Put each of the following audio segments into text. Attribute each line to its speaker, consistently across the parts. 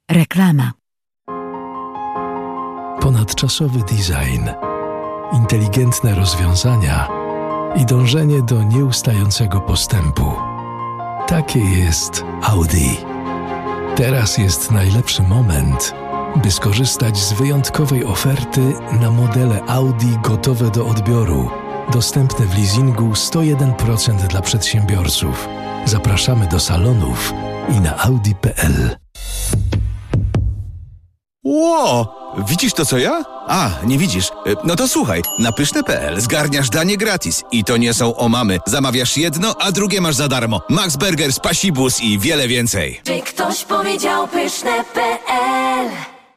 Speaker 1: Reklama.
Speaker 2: Ponadczasowy design, inteligentne rozwiązania i dążenie do nieustającego postępu. Takie jest Audi. Teraz jest najlepszy moment, by skorzystać z wyjątkowej oferty na modele Audi gotowe do odbioru, dostępne w leasingu 101% dla przedsiębiorców. Zapraszamy do salonów i na audi.pl.
Speaker 3: Ło! Widzisz to, co ja? A, nie widzisz? No to słuchaj, na pyszne.pl zgarniasz danie gratis. I to nie są omamy. Zamawiasz jedno, a drugie masz za darmo. Max Burger, Spasibus i wiele więcej.
Speaker 4: Czy ktoś powiedział pyszne.pl?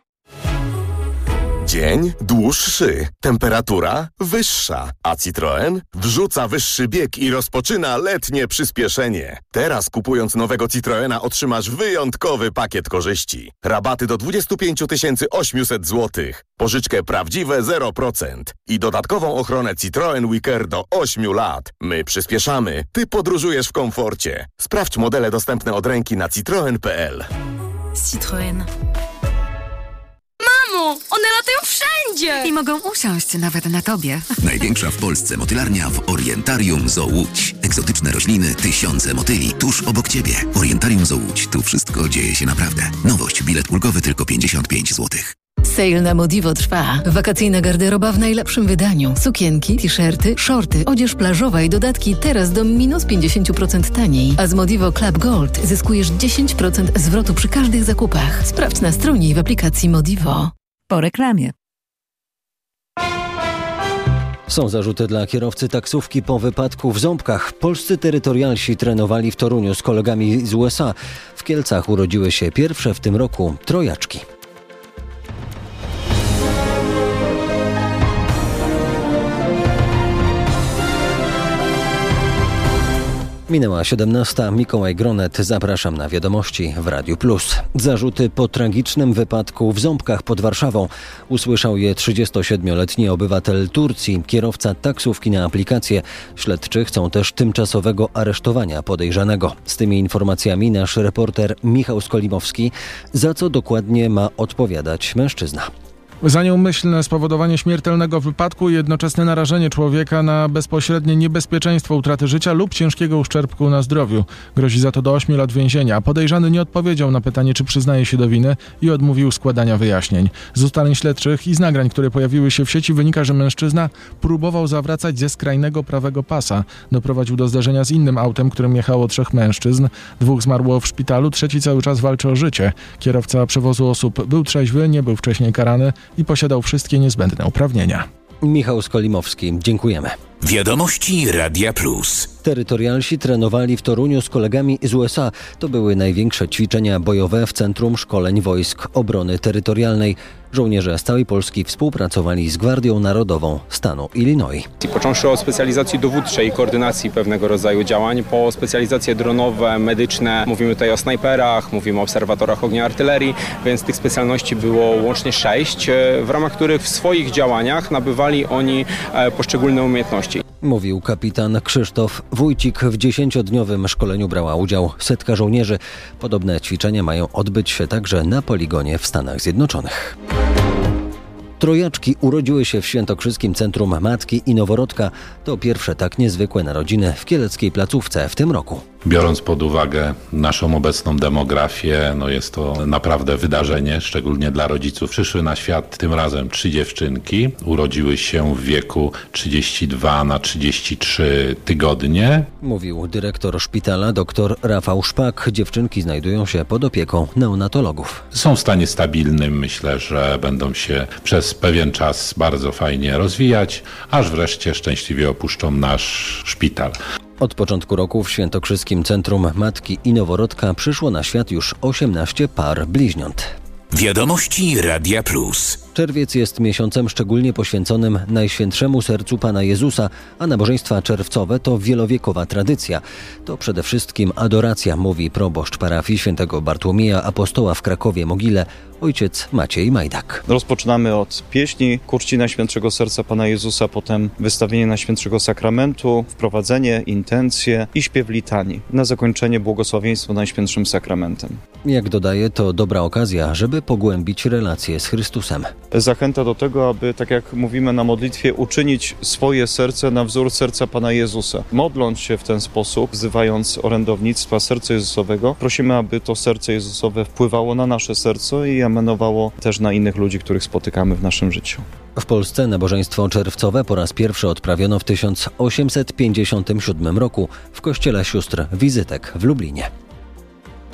Speaker 5: Dzień dłuższy, temperatura wyższa, a Citroën wrzuca wyższy bieg i rozpoczyna letnie przyspieszenie. Teraz kupując nowego Citroena otrzymasz wyjątkowy pakiet korzyści. Rabaty do 25 800 zł, pożyczkę prawdziwe 0% i dodatkową ochronę Citroen WeCare do 8 lat. My przyspieszamy, ty podróżujesz w komforcie. Sprawdź modele dostępne od ręki na citroen.pl.
Speaker 6: Citroën. Mamo, one latają wszędzie!
Speaker 1: I mogą usiąść nawet na tobie.
Speaker 7: Największa w Polsce motylarnia w Orientarium Zoo Łódź. Egzotyczne rośliny, tysiące motyli tuż obok ciebie. Orientarium Zoo Łódź. Tu wszystko dzieje się naprawdę. Nowość. Bilet ulgowy tylko 55 zł.
Speaker 8: Sale na Modivo trwa. Wakacyjna garderoba w najlepszym wydaniu. Sukienki, t-shirty, shorty, odzież plażowa i dodatki teraz do minus 50% taniej. A z Modivo Club Gold zyskujesz 10% zwrotu przy każdych zakupach. Sprawdź na stronie i w aplikacji Modivo.
Speaker 1: Po reklamie.
Speaker 9: Są zarzuty dla kierowcy taksówki po wypadku w Ząbkach. Polscy terytorialsi trenowali w Toruniu z kolegami z USA. W Kielcach urodziły się pierwsze w tym roku trojaczki. Minęła 17. Mikołaj Gronet. Zapraszam na wiadomości w Radiu Plus. Zarzuty po tragicznym wypadku w Ząbkach pod Warszawą. Usłyszał je 37-letni obywatel Turcji, kierowca taksówki na aplikację. Śledczy chcą też tymczasowego aresztowania podejrzanego. Z tymi informacjami nasz reporter Michał Skolimowski. Za co dokładnie ma odpowiadać mężczyzna?
Speaker 10: Za nieumyślne spowodowanie śmiertelnego wypadku i jednoczesne narażenie człowieka na bezpośrednie niebezpieczeństwo utraty życia lub ciężkiego uszczerbku na zdrowiu. Grozi za to do 8 lat więzienia. Podejrzany nie odpowiedział na pytanie, czy przyznaje się do winy i odmówił składania wyjaśnień. Z ustaleń śledczych i z nagrań, które pojawiły się w sieci, wynika, że mężczyzna próbował zawracać ze skrajnego prawego pasa. Doprowadził do zdarzenia z innym autem, którym jechało 3 mężczyzn. 2 zmarło w szpitalu, 3 cały czas walczy o życie. Kierowca przewozu osób był trzeźwy, nie był wcześniej karany i posiadał wszystkie niezbędne uprawnienia.
Speaker 9: Michał Skolimowski, dziękujemy.
Speaker 7: Wiadomości Radia Plus.
Speaker 9: Terytorialsi trenowali w Toruniu z kolegami z USA. To były największe ćwiczenia bojowe w Centrum Szkoleń Wojsk Obrony Terytorialnej. Żołnierze z całej Polski współpracowali z Gwardią Narodową stanu Illinois.
Speaker 11: Począwszy od specjalizacji dowódczej i koordynacji pewnego rodzaju działań, po specjalizacje dronowe, medyczne, mówimy tutaj o snajperach, mówimy o obserwatorach ognia artylerii, więc tych specjalności było łącznie 6, w ramach których w swoich działaniach nabywali oni poszczególne umiejętności.
Speaker 9: Mówił kapitan Krzysztof Wójcik. W 10-dniowym szkoleniu brała udział 100 żołnierzy. Podobne ćwiczenia mają odbyć się także na poligonie w Stanach Zjednoczonych. Trojaczki urodziły się w świętokrzyskim Centrum Matki i Noworodka. To pierwsze tak niezwykłe narodziny w kieleckiej placówce w tym roku.
Speaker 12: Biorąc pod uwagę naszą obecną demografię, jest to naprawdę wydarzenie, szczególnie dla rodziców. Przyszły na świat tym razem 3 dziewczynki. Urodziły się w wieku 32 na 33 tygodnie.
Speaker 9: Mówił dyrektor szpitala dr Rafał Szpak. Dziewczynki znajdują się pod opieką neonatologów.
Speaker 12: Są w stanie stabilnym. Myślę, że będą się przez pewien czas bardzo fajnie rozwijać, aż wreszcie szczęśliwie opuszczą nasz szpital.
Speaker 9: Od początku roku w świętokrzyskim Centrum Matki i Noworodka przyszło na świat już 18 par bliźniąt.
Speaker 7: Wiadomości Radia Plus.
Speaker 9: Czerwiec jest miesiącem szczególnie poświęconym Najświętszemu Sercu Pana Jezusa, a nabożeństwa czerwcowe to wielowiekowa tradycja. To przede wszystkim adoracja, mówi proboszcz parafii świętego Bartłomieja Apostoła w Krakowie-Mogile, ojciec Maciej Majdak.
Speaker 13: Rozpoczynamy od pieśni ku czci Najświętszego Serca Pana Jezusa, potem wystawienie Najświętszego Sakramentu, wprowadzenie, intencje i śpiew litanii. Na zakończenie błogosławieństwo Najświętszym Sakramentem.
Speaker 9: Jak dodaje, to dobra okazja, żeby pogłębić relacje z Chrystusem.
Speaker 13: Zachęta do tego, aby, tak jak mówimy na modlitwie, uczynić swoje serce na wzór serca Pana Jezusa. Modląc się w ten sposób, wzywając orędownictwa serca Jezusowego, prosimy, aby to serce Jezusowe wpływało na nasze serce i emanowało też na innych ludzi, których spotykamy w naszym życiu.
Speaker 9: W Polsce nabożeństwo czerwcowe po raz pierwszy odprawiono w 1857 roku w kościele sióstr Wizytek w Lublinie.